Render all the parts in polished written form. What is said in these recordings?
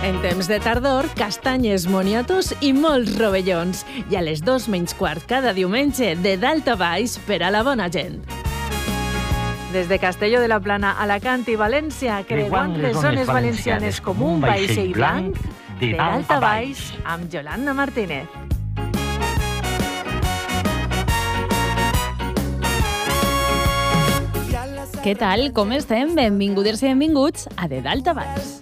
En temps de tardor, castanyes, moniatos i molts rovellons. I a les 2:15 cada diumenge, de dalt a baix per a la bona gent. Des de Castelló de la Plana, Alacant i València, creuant les zones valencianes com un vaixell blanc, de dalt a baix, amb Yolanda Martínez. Què tal? Com estem? Benvingudes i benvinguts a De Dalt a Baix.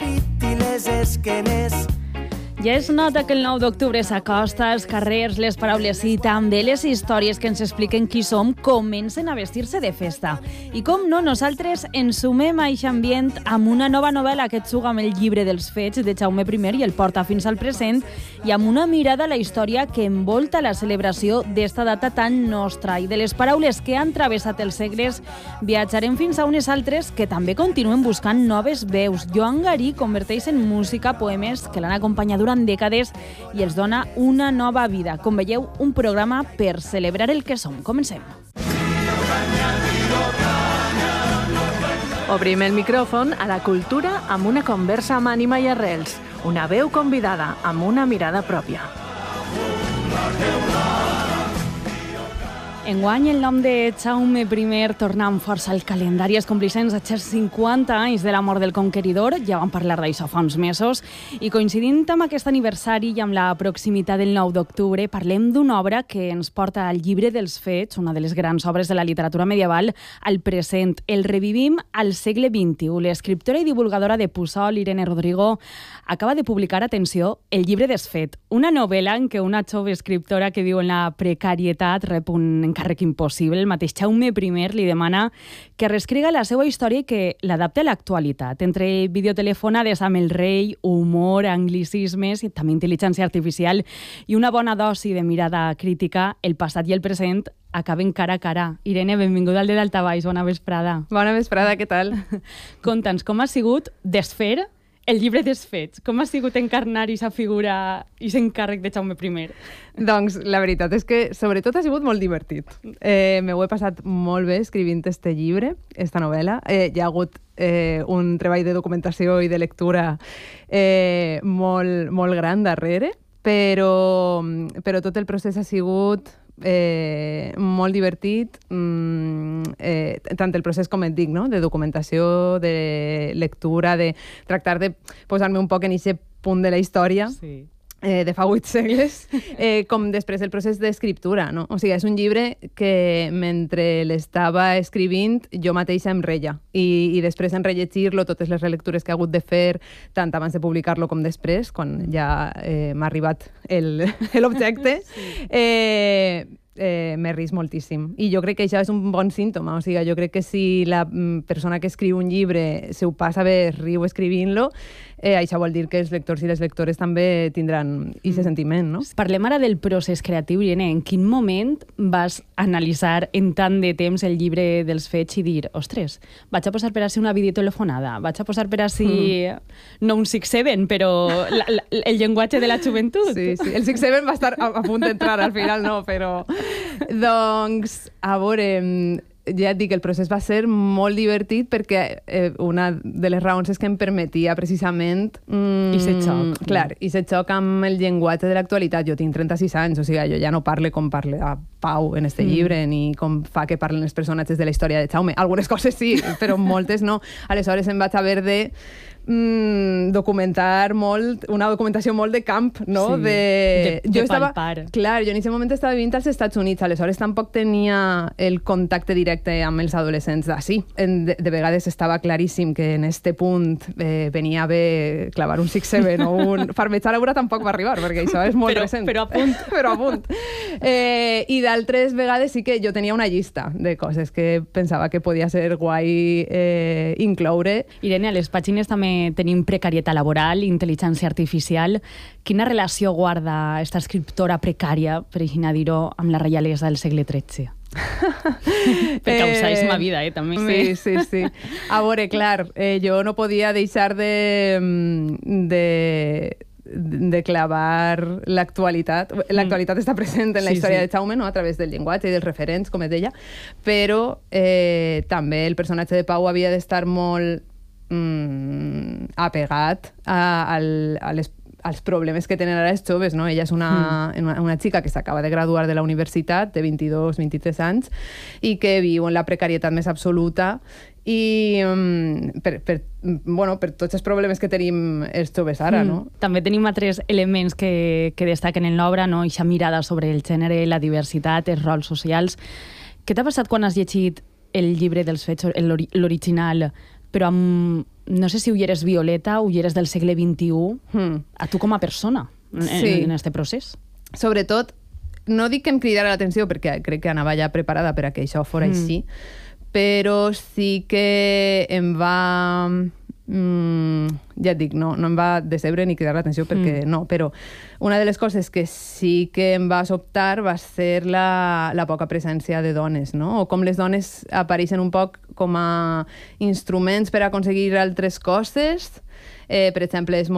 Ja es nota que el 9 d'octubre s'acosta, els carrers, les paraules i també les històries que ens expliquen qui som comencen a vestir-se de festa. I com no, nosaltres ens sumem a aquest ambient amb una nova novel·la que juga amb el llibre dels fets de Jaume I i el porta fins al present i amb una mirada a la història que envolta la celebració d'esta data tan nostra. I de les paraules que han travessat els segles viatjarem fins a unes altres que també continuen buscant noves veus. Joan Garí converteix en música poemes que l'han acompanyat durant dècades i els dona una nova vida. Com veieu, un programa per celebrar el que som. Comencem. Obrim el micròfon a la cultura amb una conversa amb ànima i arrels. Una veu convidada amb una mirada pròpia. Enguany el nom de Jaume I torna amb força al calendari. Es compleixen els 50 anys de la mort del conqueridor, ja vam parlar d'això fa uns mesos, i coincidint amb aquest aniversari i amb la proximitat del 9 d'octubre, parlem d'una obra que ens porta al llibre dels fets, una de les grans obres de la literatura medieval, al present. El revivim al segle XXI. L'escriptora i divulgadora de Puçol, Irene Rodrigo, acaba de publicar, atenció, El llibre dels fets, una novel·la en què una jove escriptora que viu en la precarietat rep un encàrrec impossible. El mateix Jaume I li demana que reescriga la seva història i que l'adapte a l'actualitat. Entre videotelefonades amb el rei, humor, anglicismes i també intel·ligència artificial i una bona dosi de mirada crítica, el passat i el present acaben cara a cara. Irene, benvinguda al De Dalt a Baix. Bona vesprada. Bona vesprada, què tal? Conta'ns, com ha sigut desfer el llibre dels fets? Com ha sigut encarnar aquesta figura i aquest encàrrec de Jaume I? Doncs la veritat és que sobretot ha sigut molt divertit. Me ho he passat molt bé escrivint este llibre, esta novel·la. Hi ha hagut un treball de documentació i de lectura molt gran darrere, però tot el procés ha sigut molt divertit, tant el procés com et dic, no? De documentació, de lectura, de tractar de posar-me un poc en aquest punt de la història, sí, de fa 8 segles, com després el procés d'escriptura, no? O sigui, és un llibre que mentre l'estava escrivint jo mateixa em reia i després en rellegir-lo, totes les relectures que he hagut de fer, tant abans de publicar-lo com després, quan ja m'ha arribat l'objecte, sí. M'he ris moltíssim. I jo crec que això és un bon símptoma. O sigui, jo crec que si la persona que escriu un llibre se ho passa bé, riu escrivint-lo, això vol dir que els lectors i les lectores també tindran aquest sentiment, no? Parlem ara del procés creatiu, Irene. En quin moment vas analitzar en tant de temps el llibre dels fets i dir, ostres, vaig a posar per així una videotelefonada, vaig a posar per així, no un 6-7, però el llenguatge de la joventut? Sí, sí. El 6-7 va estar a punt d'entrar, al final no, però... Doncs, a veure, ja et dic, el procés va ser molt divertit perquè una de les raons és que em permetia precisament... I se xoc. Clar, i se xoc amb el llenguatge de l'actualitat. Jo tinc 36 anys, o sigui, jo ja no parle com parla Pau en este llibre, ni com fa que parlen els personatges de la història de Jaume. Algunes coses sí, però moltes no. Aleshores em vaig haver de documentar molt, una documentació molt de camp, no? Sí, de palpar. Clar, jo en aquest moment estava vivint als Estats Units, aleshores tampoc tenia el contacte directe amb els adolescents d'ací. De vegades estava claríssim que en este punt venia bé clavar un 6-7 o un... Farmetxar a tampoc va arribar, perquè això és molt recent. Però a punt. Però a punt. I d'altres vegades sí que jo tenia una llista de coses que pensava que podia ser guai incloure. Irene, a les pàgines també tenim precarietat laboral, intel·ligència artificial. Quina relació guarda aquesta escriptora precària, per així dir-ho, amb la reialesa del segle XIII? Per causar-me vida, també. Sí. A veure, clar, jo no podia deixar de clavar l'actualitat. L'actualitat està present en la història de Jaume, no? A través del llenguatge i dels referents, com et deia, però també el personatge de Pau havia d'estar molt apegat als problemes que tenen ara els joves, no? Ella és una xica que s'acaba de graduar de la universitat, de 22-23 anys, i que viu en la precarietat més absoluta i per tots els problemes que tenim els joves ara, no? També tenim altres elements que destaquen en l'obra, no? Eixa mirada sobre el gènere, la diversitat, els rols socials. Què t'ha passat quan has llegit el llibre dels fets, l'original, però amb, no sé si ho eres Violeta o eres del segle XXI, a tu com a persona en este procés? Sobretot, no dic que em cridara l'atenció, perquè crec que anava ja preparada per a que això fos així, però sí que em va... ja et dic, no em va decebre ni cridar l'atenció perquè no, però una de les coses que sí que em va sobtar va ser la poca presència de dones, no? O com les dones apareixen un poc com a instruments per aconseguir altres coses. Per exemple, és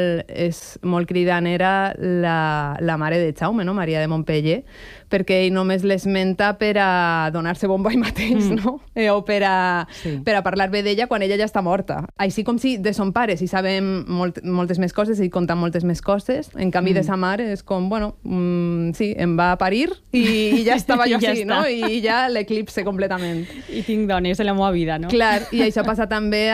molt cridanera la mare de Jaume, no? Maria de Montpeller, perquè ell només l'esmenta per a donar-se bomba ell mateix, no? O per a parlar bé d'ella quan ella ja està morta. Així com si de son pare si sabem moltes més coses i contant moltes més coses. En canvi, de sa mare és com, bueno, sí, em va parir i ja estava jo així, no? I ja l'eclipse completament. I tinc dones en la meva vida, no? Clar, i això passa també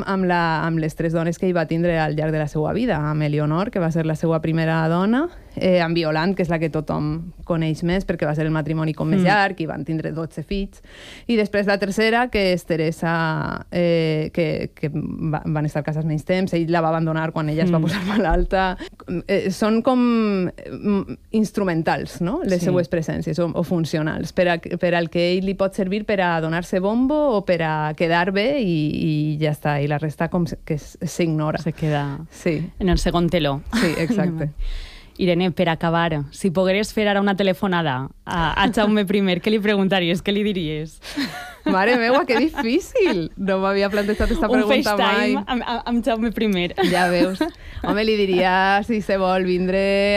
amb les 3 dones que hi va tindre al llarg de la seva vida, amb Eleonor, que va ser la seva primera dona, amb Violant, que és la que tothom coneix més, perquè va ser el matrimoni com més llarg, i van tindre 12 fills, i després la tercera, que és Teresa, que van estar casats menys temps, ell la va abandonar quan ella es va posar malalta. Són com instrumentals, no?, les seues presències, o funcionals, per al que ell li pot servir per a donar-se bombo o per a quedar bé, i ja està, i la resta com que s'ignora. Se queda en el segon teló. Sí, exacte. Irene, per acabar, si pogueres fer ara una telefonada a Jaume I, què li preguntaries, què li diries? Mare meua, que difícil! No m'havia plantejat aquesta pregunta mai. Un FaceTime amb Jaume I. Ja veus. Home, li diria, si se vol, vindre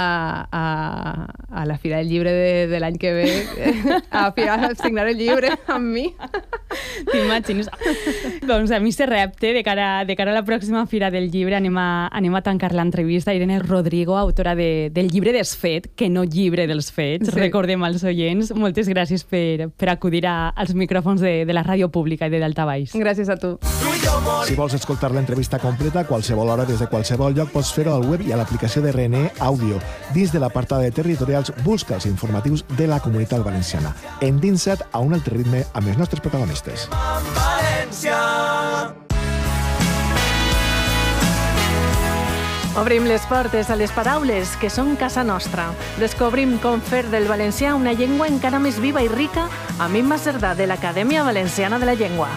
a la Fira del Llibre de l'any que ve a signar el llibre amb mi. T'imagines? Doncs a mi se repte, de cara a la pròxima Fira del Llibre, anem a tancar l'entrevista. Irene Rodrigo, autora del llibre Desfet, que no llibre dels fets, recordem als oients. Moltes gràcies per acudir als micròfons de la ràdio pública i de Delta Baix. Gràcies a tu. Si vols escoltar l'entrevista completa a qualsevol hora des de qualsevol lloc, pots fer-ho al web i a l'aplicació de RNE Àudio. Dins de l'apartat de territorials, busca els informatius de la Comunitat Valenciana. Endinsa't a un altre ritme amb els nostres protagonistes. Obrim les portes a les paraules que són casa nostra. Descobrim com fer del valencià una llengua encara més viva i rica amb Imma Cerdà, de l'Acadèmia Valenciana de la Llengua.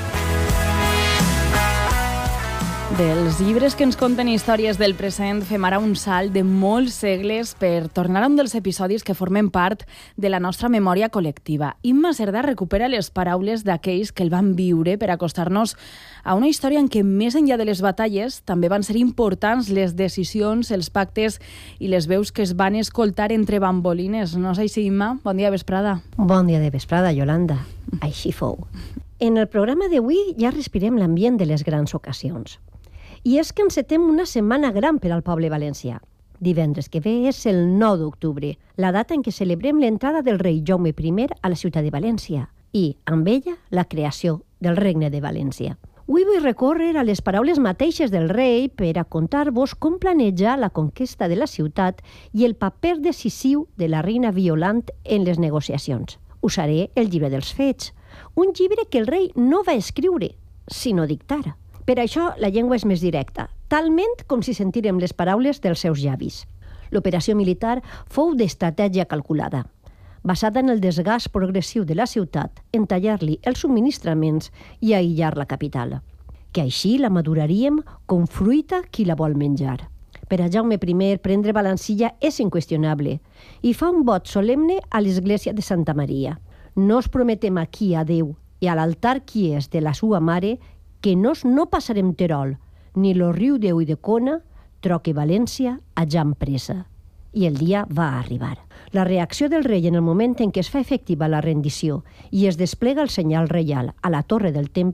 Dels llibres que ens conten històries del present, fem ara un salt de molts segles per tornar a un dels episodis que formen part de la nostra memòria col·lectiva. Imma Cerdà recupera les paraules d'aquells que el van viure per acostar-nos a una història en què, més enllà de les batalles, també van ser importants les decisions, els pactes i les veus que es van escoltar entre bambolines. No és així, Imma? Bon dia, vesprada. Bon dia de vesprada, Yolanda. Així fou. En el programa d'avui ja respirem l'ambient de les grans ocasions. I és que encetem una setmana gran per al poble valencià. Divendres que ve és el 9 d'octubre, la data en què celebrem l'entrada del rei Jaume I a la ciutat de València i, amb ella, la creació del Regne de València. Avui vull recórrer a les paraules mateixes del rei per a contar-vos com planeja la conquesta de la ciutat i el paper decisiu de la reina Violant en les negociacions. Usaré el llibre dels fets, un llibre que el rei no va escriure, sinó dictar. Per això la llengua és més directa, talment com si sentirem les paraules dels seus llavis. L'operació militar fou d'estratègia calculada, basada en el desgast progressiu de la ciutat, en tallar-li els subministraments i aïllar la capital, que així la maduraríem com fruita qui la vol menjar. Per a Jaume I, prendre Valancilla és inqüestionable i fa un vot solemne a l'església de Santa Maria. Nos prometem aquí a Déu i a l'altar qui és de la sua mare que nos no passarem Terol, ni lo riu d'Eu i de Cona, troque València a ja empresa. I el dia va arribar. La reacció del rei en el moment en què es fa efectiva la rendició i es desplega el senyal reial a la torre del temple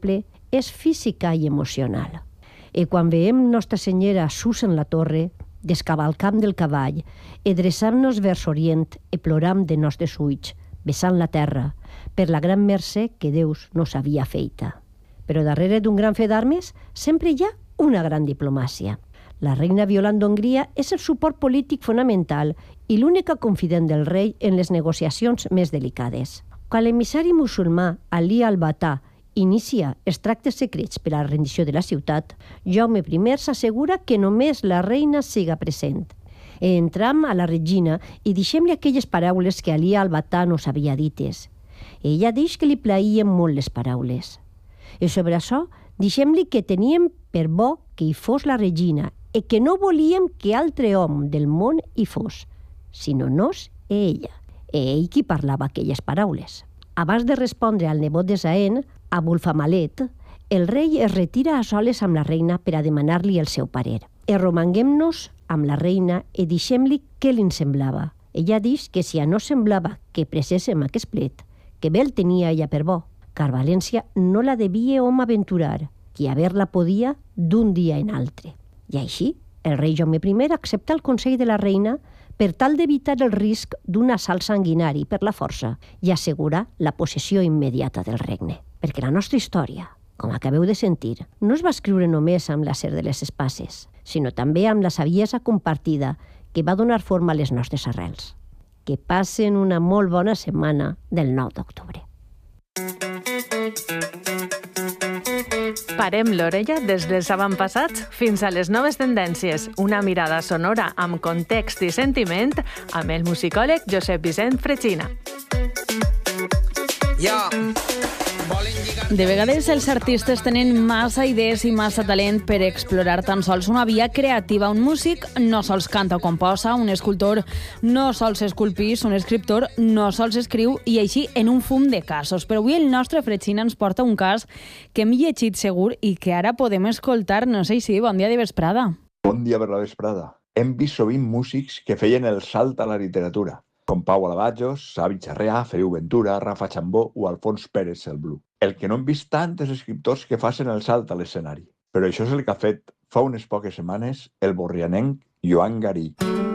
és física i emocional. I quan veiem Nostra Senyora sus en la torre, descavalcam del cavall, adreçant-nos vers Orient i ploram de nostres ulls, besant la terra, per la gran mercè que Deus nos havia feita. Però darrere d'un gran fe d'armes sempre hi ha una gran diplomàcia. La reina Violant d'Hongria és el suport polític fonamental i l'única confident del rei en les negociacions més delicades. Quan l'emissari musulmà Ali al-Batà inicia els tractes secrets per a la rendició de la ciutat, Jaume I s'assegura que només la reina siga present. Entram a la regina i deixem-li aquelles paraules que Ali al-Batà nos havia dites. Ella diu que li plaïen molt les paraules. I sobre això, deixem-li que teníem per bo que hi fos la regina i que no volíem que altre home del món hi fos, sinó nos i ella. I ell qui parlava aquelles paraules. Abans de respondre al nebot de Zaén, Abulfamalet, el rei es retira a soles amb la reina per a demanar-li el seu parer. I romanguem-nos amb la reina i deixem-li què li semblava. Ella diu que si no semblava que preséssim aquest plet, que bé el tenia ella per bo, car València no la devia hom aventurar, qui haver-la podia d'un dia en altre. I així, el rei Jaume I accepta el consell de la reina per tal d'evitar el risc d'un assalt sanguinari per la força i assegurar la possessió immediata del regne. Perquè la nostra història, com acabeu de sentir, no es va escriure només amb l'acer de les espases, sinó també amb la saviesa compartida que va donar forma a les nostres arrels. Que passen una molt bona setmana del 9 d'octubre. Parem l'orella des dels avantpassats fins a les noves tendències. Una mirada sonora amb context i sentiment amb el musicòleg Josep Vicent Fregina. De vegades els artistes tenen massa idees i massa talent per explorar tan sols una via creativa. Un músic no sols canta o composa, un escultor no sols esculpís, un escriptor no sols escriu, i així en un fum de casos. Però avui el nostre Fregina ens porta un cas que hem llegit segur i que ara podem escoltar. No sé si, bon dia de vesprada. Bon dia per la vesprada. Hem vist sovint músics que feien el salt a la literatura, com Pau Alabajos, Xavi Charreà, Feliu Ventura, Rafa Chambó o Alfons Pérez el Blu. El que no hem vist tantes escriptors que facin el salt a l'escenari. Però això és el que ha fet fa unes poques setmanes el borrianenc Joan Garí.